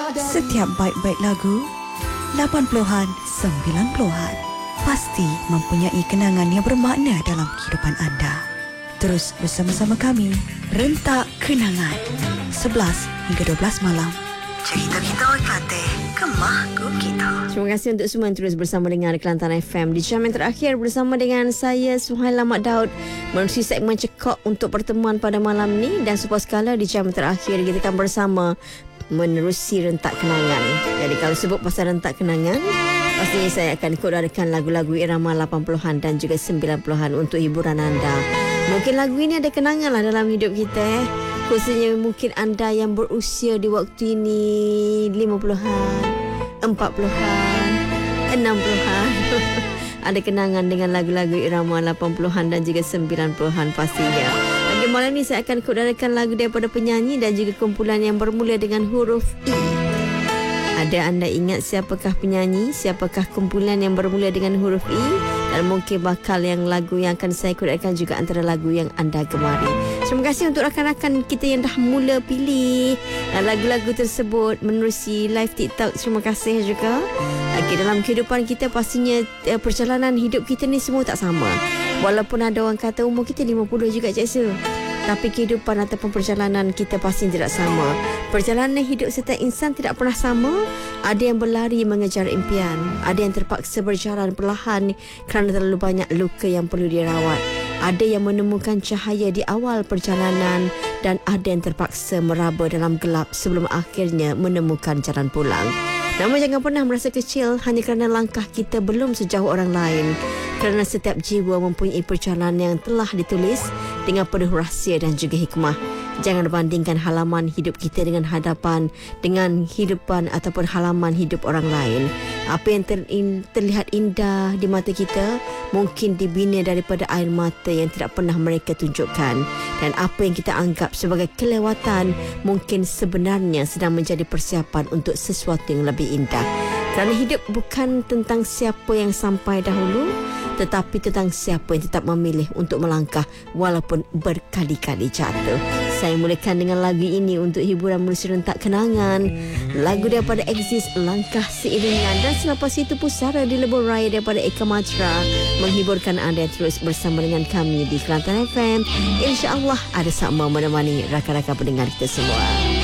Setiap baik-baik lagu 80-an, 90-an pasti mempunyai kenangan yang bermakna dalam kehidupan anda. Terus bersama-sama kami, Rentak Kenangan 11 hingga 12 malam. Cerita kita Kelantan, Kemah kita. Terima kasih untuk semua yang terus bersama dengan Kelantan FM. Di jam yang terakhir bersama dengan saya, Suhaila Mat Daud, menerusi segmen cekok untuk pertemuan pada malam ni. Dan supaya sekala di jam terakhir kita akan bersama menerusi Rentak Kenangan. Jadi kalau sebut pasal Rentak Kenangan, pastinya saya akan kodarkan lagu-lagu irama 80-an dan juga 90-an untuk hiburan anda. Mungkin lagu ini ada kenangan lah dalam hidup kita. Khususnya mungkin anda yang berusia di waktu ini 50-an, 40-an, 60-an. Ada kenangan dengan lagu-lagu irama 80-an dan juga 90-an pastinya. Pagi malam ni saya akan kodarkan lagu daripada penyanyi dan juga kumpulan yang bermula dengan huruf I. Ada anda ingat siapakah penyanyi, siapakah kumpulan yang bermula dengan huruf I? Dan mungkin bakal yang lagu yang akan saya kodarkan juga antara lagu yang anda gemari. Terima kasih untuk rakan-rakan kita yang dah mula pilih lagu-lagu tersebut menerusi live TikTok. Terima kasih juga. Dalam kehidupan kita pastinya perjalanan hidup kita ni semua tak sama. Walaupun ada orang kata umur kita 50 juga Cik Su, tapi kehidupan ataupun perjalanan kita pasti tidak sama. Perjalanan hidup setiap insan tidak pernah sama. Ada yang berlari mengejar impian, ada yang terpaksa berjalan perlahan kerana terlalu banyak luka yang perlu dirawat. Ada yang menemukan cahaya di awal perjalanan dan ada yang terpaksa meraba dalam gelap sebelum akhirnya menemukan jalan pulang. Namun jangan pernah merasa kecil hanya kerana langkah kita belum sejauh orang lain. Kerana setiap jiwa mempunyai perjalanan yang telah ditulis dengan penuh rahsia dan juga hikmah. Jangan bandingkan halaman hidup kita dengan hidupan ataupun halaman hidup orang lain. Apa yang terlihat indah di mata kita mungkin dibina daripada air mata yang tidak pernah mereka tunjukkan. Dan apa yang kita anggap sebagai kelewatan mungkin sebenarnya sedang menjadi persiapan untuk sesuatu yang lebih indah. Kerana hidup bukan tentang siapa yang sampai dahulu, tetapi tentang siapa yang tetap memilih untuk melangkah walaupun berkali-kali jatuh. Saya mulakan dengan lagu ini untuk hiburan menerusi Rentak Kenangan. Lagu daripada Exist, Langkah Seiringan. Dan selepas itu Pusara di Lebuh Raya daripada Eka Matra menghiburkan anda yang terus bersama dengan kami di Kelantan FM. InsyaAllah ada sama menemani rakan-rakan pendengar kita semua.